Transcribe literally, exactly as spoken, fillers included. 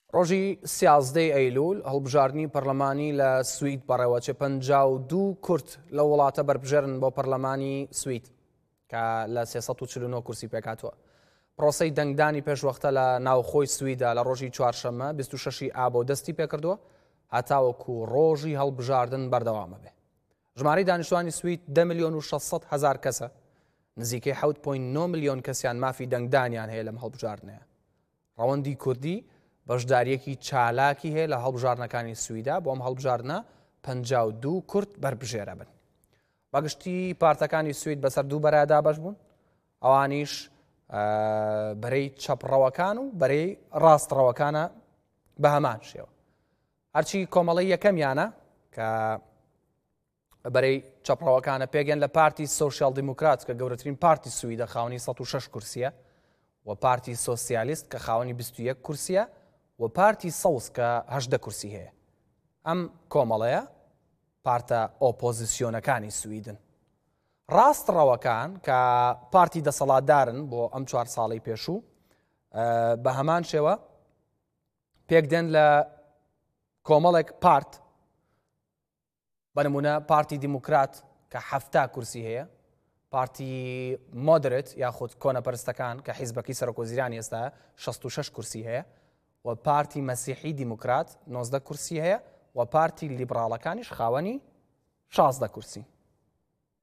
ڕۆژی سیازدەی ئەیلول هەڵبژاردننی پەرلەمانی لە سوید بەڕێوەچێ پەنجا و دوو کورد لە وڵاتە بەربژێرن بۆ پەرلەمانی سوید کە لە سێسەد و چل و نۆ کورسی پێکاتوە. پرۆسەی دەنگدانی پێشوەختە لە ناوخۆی سویدا لە ڕۆژی چوارشەممە بیست و شەشی ئابۆ دەستی پێکردووە هەتاوەکو ڕۆژی هەڵبژاردن بەردەوامە بێ. ژمارەی دانیشتوانی سوید ده ملیۆن و شەشسەد هەزار کەسە، نزیکەی حەوت پۆینت نۆ ملیۆن کەسیان مافی دەنگدانیان هەیە لەم هەڵبژاردنەیە. ڕەوەندی کوردی بەشداریەکی چالاکی هەیە لە هەڵبژاردنەکانی سویدا بۆ ئەم هەڵبژاردنە پەنجا و دوو کورد بەربژێرە بن. بەگشتی پارتەکانی سوید بەسەر دوو بەرەدا بەش بوون، ئەوانیش بەرەی چەپڕەوەکان و بەرەی ڕاستڕەوەکانە بە هەمان شێوە. هەرچی کۆمەڵی یەکەمیانە کە بەرەی چەپڕەوەکانە پێگەن لە پارتی سۆشیال دیموکرات کە گەورەترین پارتی سویدە خاوەنی سەد و شەش کورسیە، و پارتی سۆسیالیست کە خاوەنی بیست و یەک کورسیە، و پارتی سەوز کە هەژدە کورسی هەیە. ئەم کۆمەڵەیە پارتە ئۆپۆزیسیۆنەکانی سویدن. ڕاستڕەوەکان کە پارتی دەسەڵاتدارن بۆ ئەم چوار ساڵی پێشوو بە هەمان شێوە پێکدێن لە کۆمەڵێک پارت، بەنمونە پارتی دیموکرات کە حەفتا کورسی هەیە، پارتی مۆدرێت یاخود کۆنەپەرستەکان کە حیزبەکەی سەرۆکوەزیرانی ئێستا شەست و شەش کورسی هەیە، و پارتی مەسیحی دیموکرات نۆزدە کورسی هەیە، و پارتی لیبراڵەکانیش خاوەنی شازدە کورسی.